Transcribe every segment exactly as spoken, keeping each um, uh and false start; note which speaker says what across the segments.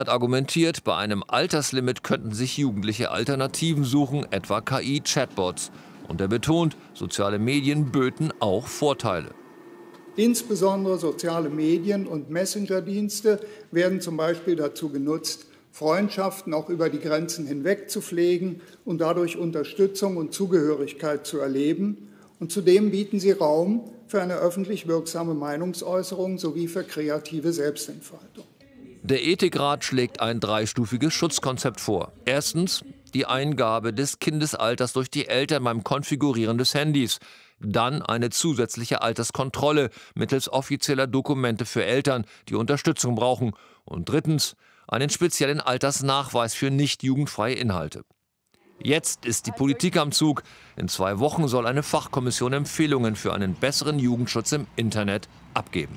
Speaker 1: hat argumentiert, bei einem Alterslimit könnten sich Jugendliche Alternativen suchen, etwa K I-Chatbots. Und er betont, soziale Medien böten auch Vorteile.
Speaker 2: Insbesondere soziale Medien und Messenger-Dienste werden zum Beispiel dazu genutzt, Freundschaften auch über die Grenzen hinweg zu pflegen und dadurch Unterstützung und Zugehörigkeit zu erleben. Und zudem bieten sie Raum für eine öffentlich wirksame Meinungsäußerung sowie für kreative Selbstentfaltung.
Speaker 1: Der Ethikrat schlägt ein dreistufiges Schutzkonzept vor. Erstens die Eingabe des Kindesalters durch die Eltern beim Konfigurieren des Handys. Dann eine zusätzliche Alterskontrolle mittels offizieller Dokumente für Eltern, die Unterstützung brauchen. Und drittens einen speziellen Altersnachweis für nicht jugendfreie Inhalte. Jetzt ist die Politik am Zug. In zwei Wochen soll eine Fachkommission Empfehlungen für einen besseren Jugendschutz im Internet abgeben.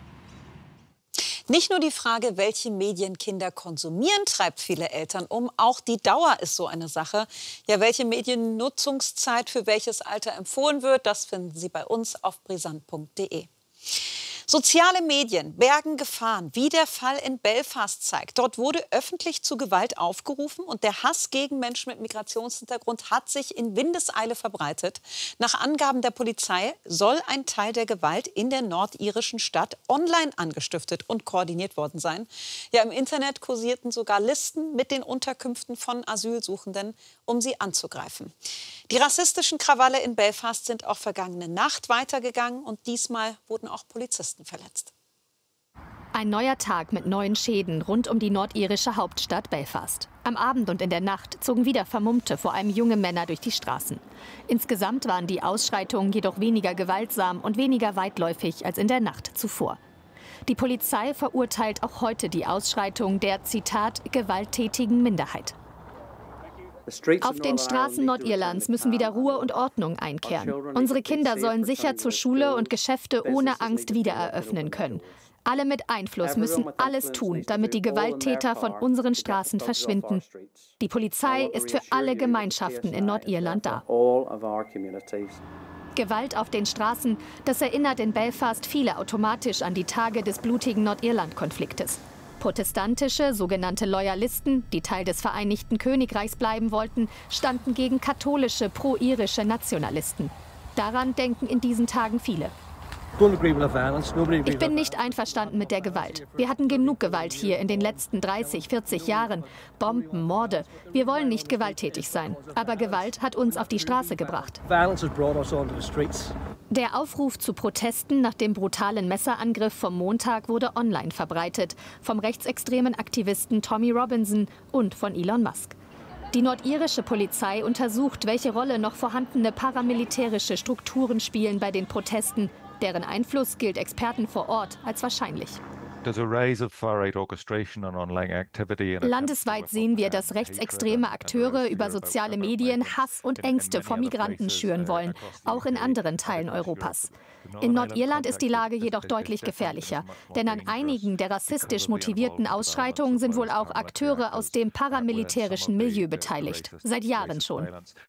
Speaker 3: Nicht nur die Frage, welche Medien Kinder konsumieren, treibt viele Eltern um. Auch die Dauer ist so eine Sache. Ja, welche Mediennutzungszeit für welches Alter empfohlen wird, das finden Sie bei uns auf brisant punkt de. Soziale Medien bergen Gefahren, wie der Fall in Belfast zeigt. Dort wurde öffentlich zu Gewalt aufgerufen und der Hass gegen Menschen mit Migrationshintergrund hat sich in Windeseile verbreitet. Nach Angaben der Polizei soll ein Teil der Gewalt in der nordirischen Stadt online angestiftet und koordiniert worden sein. Ja, im Internet kursierten sogar Listen mit den Unterkünften von Asylsuchenden, um sie anzugreifen. Die rassistischen Krawalle in Belfast sind auch vergangene Nacht weitergegangen und diesmal wurden auch Polizisten verletzt.
Speaker 4: Ein neuer Tag mit neuen Schäden rund um die nordirische Hauptstadt Belfast. Am Abend und in der Nacht zogen wieder Vermummte, vor allem junge Männer, durch die Straßen. Insgesamt waren die Ausschreitungen jedoch weniger gewaltsam und weniger weitläufig als in der Nacht zuvor. Die Polizei verurteilt auch heute die Ausschreitung der, Zitat, gewalttätigen Minderheit. Auf den Straßen Nordirlands müssen wieder Ruhe und Ordnung einkehren. Unsere Kinder sollen sicher zur Schule und Geschäfte ohne Angst wieder eröffnen können. Alle mit Einfluss müssen alles tun, damit die Gewalttäter von unseren Straßen verschwinden. Die Polizei ist für alle Gemeinschaften in Nordirland da. Gewalt auf den Straßen, das erinnert in Belfast viele automatisch an die Tage des blutigen Nordirland-Konfliktes. Protestantische, sogenannte Loyalisten, die Teil des Vereinigten Königreichs bleiben wollten, standen gegen katholische, pro-irische Nationalisten. Daran denken in diesen Tagen viele. Ich bin nicht einverstanden mit der Gewalt. Wir hatten genug Gewalt hier in den letzten dreißig, vierzig Jahren. Bomben, Morde. Wir wollen nicht gewalttätig sein. Aber Gewalt hat uns auf die Straße gebracht. Der Aufruf zu Protesten nach dem brutalen Messerangriff vom Montag wurde online verbreitet. Vom rechtsextremen Aktivisten Tommy Robinson und von Elon Musk. Die nordirische Polizei untersucht, welche Rolle noch vorhandene paramilitärische Strukturen spielen bei den Protesten. Deren Einfluss gilt Experten vor Ort als wahrscheinlich. Landesweit sehen wir, dass rechtsextreme Akteure über soziale Medien Hass und Ängste vor Migranten schüren wollen, auch in anderen Teilen Europas. In Nordirland ist die Lage jedoch deutlich gefährlicher, denn an einigen der rassistisch motivierten Ausschreitungen sind wohl auch Akteure aus dem paramilitärischen Milieu beteiligt, seit Jahren schon.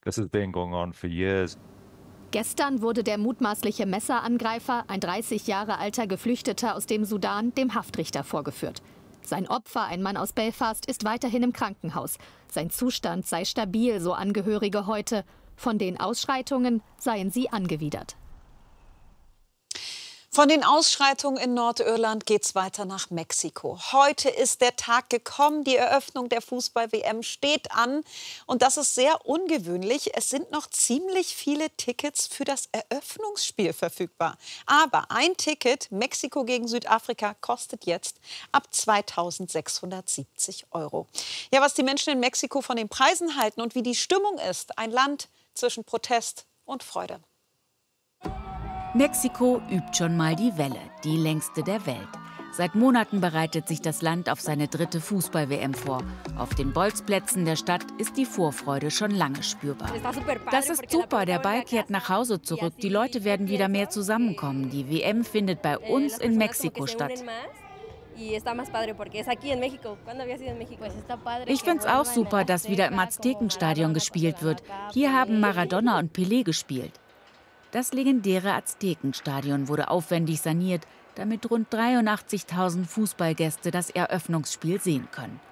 Speaker 4: Gestern wurde der mutmaßliche Messerangreifer, ein dreißig Jahre alter Geflüchteter aus dem Sudan, dem Haftrichter vorgeführt. Sein Opfer, ein Mann aus Belfast, ist weiterhin im Krankenhaus. Sein Zustand sei stabil, so Angehörige heute. Von den Ausschreitungen seien sie angewidert.
Speaker 3: Von den Ausschreitungen in Nordirland geht's weiter nach Mexiko. Heute ist der Tag gekommen, die Eröffnung der Fußball-W M steht an. Und das ist sehr ungewöhnlich. Es sind noch ziemlich viele Tickets für das Eröffnungsspiel verfügbar. Aber ein Ticket, Mexiko gegen Südafrika, kostet jetzt ab zweitausendsechshundertsiebzig Euro. Ja, was die Menschen in Mexiko von den Preisen halten und wie die Stimmung ist, ein Land zwischen Protest und Freude.
Speaker 5: Mexiko übt schon mal die Welle, die längste der Welt. Seit Monaten bereitet sich das Land auf seine dritte Fußball-W M vor. Auf den Bolzplätzen der Stadt ist die Vorfreude schon lange spürbar. Das ist super, der Ball kehrt nach Hause zurück. Die Leute werden wieder mehr zusammenkommen. Die W M findet bei uns in Mexiko statt. Ich finde es auch super, dass wieder im Aztekenstadion gespielt wird. Hier haben Maradona und Pelé gespielt. Das legendäre Aztekenstadion wurde aufwendig saniert, damit rund dreiundachtzigtausend Fußballgäste das Eröffnungsspiel sehen können.